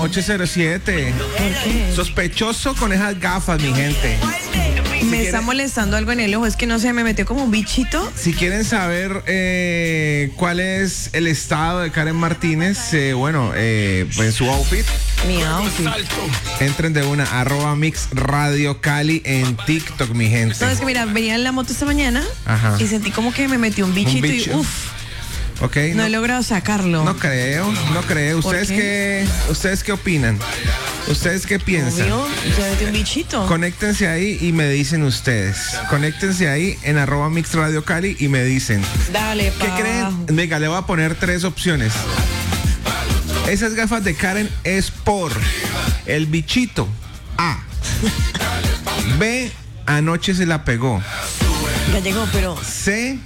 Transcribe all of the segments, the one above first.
807. ¿Por qué? Sospechoso con esas gafas, mi gente. Me está molestando algo en el ojo, es que no sé, me metió como un bichito. Si quieren saber cuál es el estado de Karen Martínez, pues en su outfit, Mi outfit. entren de una @Mix Radio Cali en TikTok, mi gente. Entonces, que mira, venía en la moto esta mañana. Ajá. Y sentí como que me metió un bichito bicho. y Ok, no he logrado sacarlo. no creo. ¿Por ¿Ustedes qué opinan? ¿Ustedes qué piensan? Obvio, se metió un bichito. Conéctense ahí y me dicen ustedes. Conéctense ahí en @Mix Radio Cali y me dicen. Dale, ¿Qué creen? Venga, le voy a poner 3 opciones. Esas gafas de Karen es por el bichito. A. B. Anoche se la pegó. Ya llegó, pero C.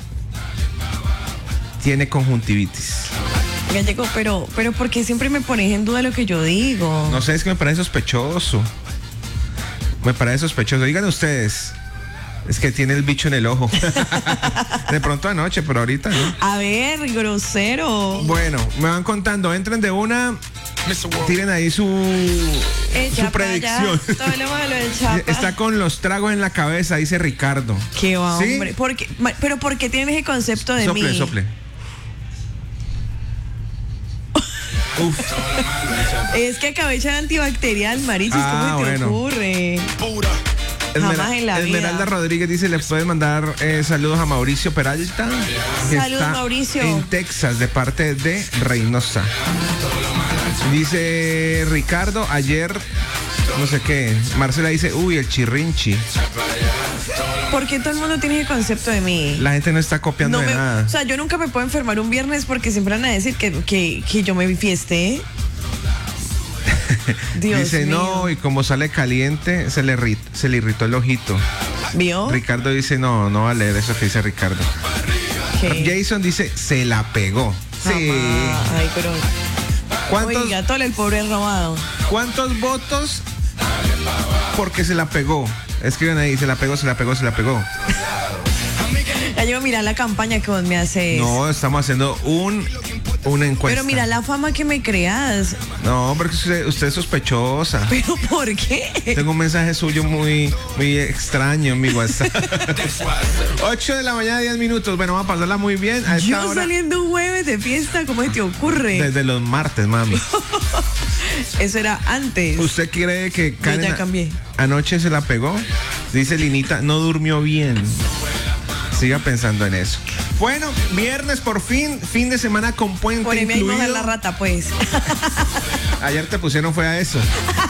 Tiene conjuntivitis. ya llegó, pero ¿por qué siempre me pones en duda lo que yo digo? No sé, es que me parece sospechoso. Me parece sospechoso. Digan ustedes. Es que tiene el bicho en el ojo. De pronto anoche, pero ahorita no. A ver, grosero. Bueno, me van contando. Entren de una. Tiren ahí su Chapa, predicción. ya, todo lo malo del Chapa. Está con los tragos en la cabeza, dice Ricardo. Qué va, ¿Sí? hombre. Pero ¿por qué tienes ese concepto de Sople, mí? sople. Uf. Es que cabeza antibacterial, Marichis, ¿cómo te ocurre? Jamás en la vida. Esmeralda Rodríguez dice, le puedes mandar saludos a Mauricio Peralta, que Saludos, está Mauricio. en Texas, de parte de Reynosa. Dice Ricardo, ayer, no sé qué, Marcela dice, uy, el chirrinchi. ¿Por qué todo el mundo tiene ese concepto de mí? La gente no está copiando de nada. O sea, yo nunca me puedo enfermar un viernes porque siempre van a decir que yo me fiesté. Dios dice, mío. no, y como sale caliente, se le irritó el ojito. ¿Vio? Ricardo dice, no va a leer eso que dice Ricardo. ¿Qué? Jason dice, se la pegó. Sí. Ay, pero... Oiga, todo el pobre robado. ¿Cuántos votos porque se la pegó? Escriben ahí, se la pegó, se la pegó, se la pegó. Ya llevo a mirar la campaña que vos me haces. No, estamos haciendo una encuesta. Pero mira la fama que me creas. No, porque usted es sospechosa. ¿Pero por qué? Tengo un mensaje suyo muy extraño en mi WhatsApp. 8 de la mañana, 10 minutos. Bueno, vamos a pasarla muy bien. A esta Yo hora, saliendo un jueves de fiesta, ¿cómo te ocurre? desde los martes, mami. Eso era antes. ¿Usted cree que Karen ya cambié. anoche se la pegó? Dice Linita, no durmió bien. Siga pensando en eso. Bueno, viernes por fin de semana con puente Poneme ahí incluido. mojar la rata, pues. Ayer te pusieron fue a eso.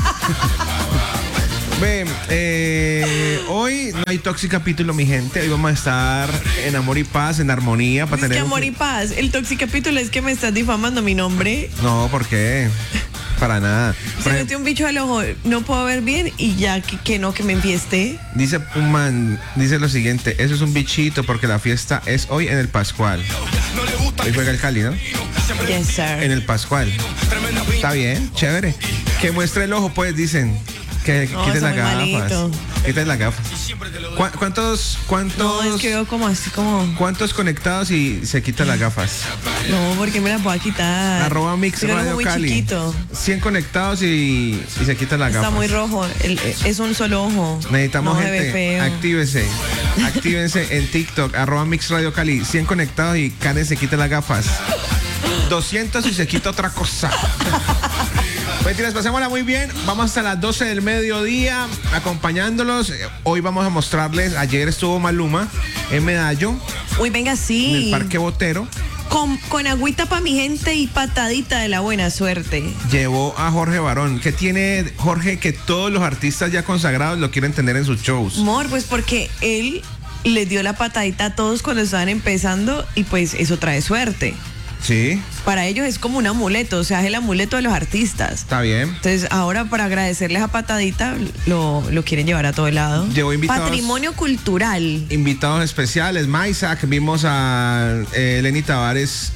Hoy no hay Toxic Capítulo, mi gente. Hoy vamos a estar en amor y paz, en armonía. Para Es tener que amor y paz. El toxicapítulo es que me estás difamando mi nombre. No, ¿por qué? Para nada. Se metió un bicho al ojo, no puedo ver bien y ya que me enfiesté. Dice un man, dice lo siguiente, eso es un bichito porque la fiesta es hoy en el Pascual. Hoy juega el Cali, ¿no? Yes, sir. En el Pascual. Está bien, chévere. Que muestre el ojo, pues, dicen. Que No, quiten eso las muy gafas. malito. Quiten las gafas. ¿Cuántos No, es que veo como así como... ¿Cuántos conectados y se quitan las gafas? No, porque me las voy a quitar. @Mix Tiene un ojo Radio muy Cali. chiquito. 100 conectados y se quitan las Está gafas. muy rojo. Es un solo ojo. Necesitamos no se ve gente, feo. actívense en TikTok, @Mix Radio Cali, 100 conectados y Karen se quita las gafas. 200 y se quita otra cosa. Mentiras, pasémosla muy bien. Vamos hasta las 12 del mediodía acompañándolos. Hoy vamos a mostrarles, ayer estuvo Maluma en Medallo, Uy, venga, en sí. el Parque Botero. Con agüita para mi gente y patadita de la buena suerte. Llevó a Jorge Barón. ¿Qué tiene Jorge que todos los artistas ya consagrados lo quieren tener en sus shows? Amor, pues porque él les dio la patadita a todos cuando estaban empezando y pues eso trae suerte. Sí, Para ellos es como un amuleto, o sea, es el amuleto de los artistas. está bien. Entonces, ahora para agradecerles a patadita, lo quieren llevar a todo lado. Llevó invitados. Patrimonio cultural. Invitados especiales, Maisac, vimos a Lenny Tavares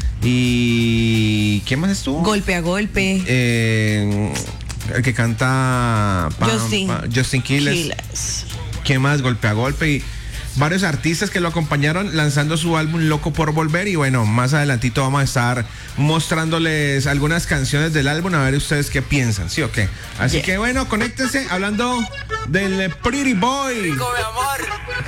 y ¿quién más estuvo? Golpe a golpe. El que canta Justin Justin Quiles. ¿Quién más? Golpe a golpe. Y varios artistas que lo acompañaron lanzando su álbum Loco por Volver. Y bueno, más adelantito vamos a estar mostrándoles algunas canciones del álbum, a ver ustedes qué piensan, ¿sí o qué? Así que bueno, conéctense hablando del Pretty Boy.